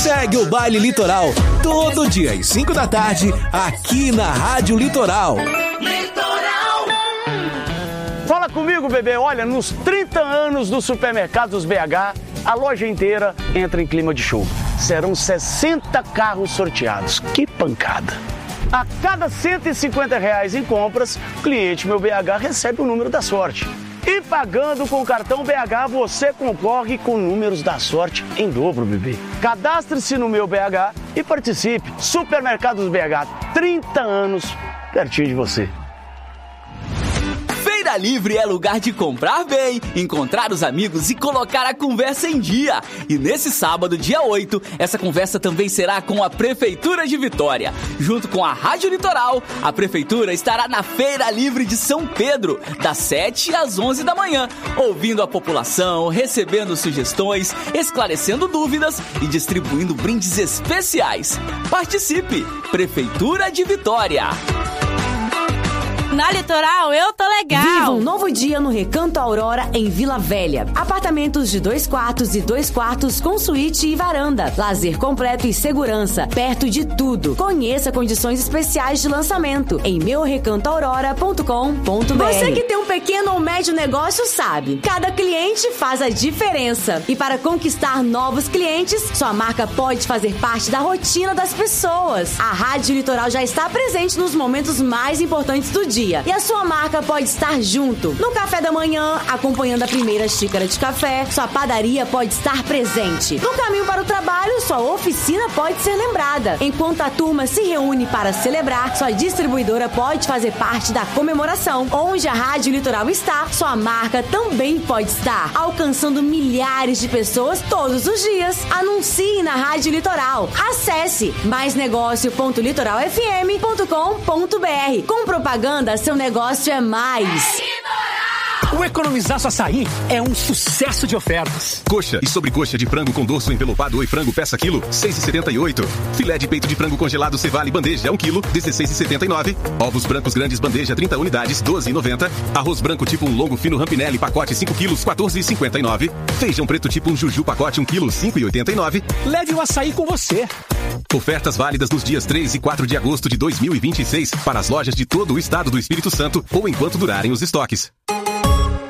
Segue o Baile Litoral, todo dia às 5 da tarde, aqui na Rádio Litoral. Litoral. Fala comigo, bebê. Olha, nos 30 anos do Supermercados BH, a loja inteira entra em clima de show. Serão 60 carros sorteados. Que pancada! A cada R$150 em compras, o cliente Meu BH recebe o número da sorte. E pagando com o cartão BH, você concorre com números da sorte em dobro, bebê. Cadastre-se no Meu BH e participe. Supermercados BH, 30 anos, pertinho de você. Feira Livre é lugar de comprar bem, encontrar os amigos e colocar a conversa em dia. E nesse sábado, dia 8, essa conversa também será com a Prefeitura de Vitória. Junto com a Rádio Litoral, a Prefeitura estará na Feira Livre de São Pedro, das 7 às 11 da manhã, ouvindo a população, recebendo sugestões, esclarecendo dúvidas e distribuindo brindes especiais. Participe! Prefeitura de Vitória. Na Litoral, eu tô legal. Viva um novo dia no Recanto Aurora, em Vila Velha. Apartamentos de 2 quartos e 2 quartos com suíte e varanda. Lazer completo e segurança, perto de tudo. Conheça condições especiais de lançamento em meurecantoaurora.com.br. Você que tem um pequeno ou médio negócio sabe, cada cliente faz a diferença. E para conquistar novos clientes, sua marca pode fazer parte da rotina das pessoas. A Rádio Litoral já está presente nos momentos mais importantes do dia. E a sua marca pode estar junto. No café da manhã, acompanhando a primeira xícara de café, sua padaria pode estar presente. No caminho para o trabalho, sua oficina pode ser lembrada. Enquanto a turma se reúne para celebrar, sua distribuidora pode fazer parte da comemoração. Onde a Rádio Litoral está, sua marca também pode estar, alcançando milhares de pessoas todos os dias. Anuncie na Rádio Litoral. Acesse maisnegócio.litoralfm.com.br. Com propaganda, seu negócio é mais. O Economizar Açaí é um sucesso de ofertas. Coxa e sobrecoxa de frango com dorso envelopado ou frango peça quilo, R$ 6,78. Filé de peito de frango congelado Cevale bandeja 1 quilo, R$ 16,79. Ovos brancos grandes bandeja 30 unidades, R$ 12,90. Arroz branco tipo um longo fino Rampinelli pacote 5 quilos, R$ 14,59. Feijão preto tipo um Juju pacote 1 quilo, R$ 5,89. Leve o açaí com você. Ofertas válidas nos dias 3 e 4 de agosto de 2026 para as lojas de todo o estado do Espírito Santo ou enquanto durarem os estoques.